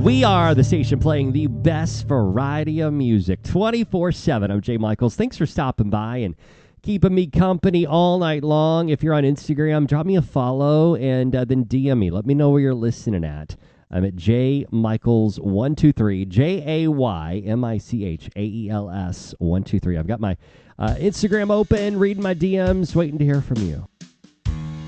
We are the station playing the best variety of music 24/7. I'm Jay Michaels. Thanks for stopping by and keeping me company all night long. If you're on Instagram, drop me a follow and then DM me. Let me know where you're listening at. I'm at Jay Michaels 123, JayMichaels 123. I've got my Instagram open, reading my DMs, waiting to hear from you.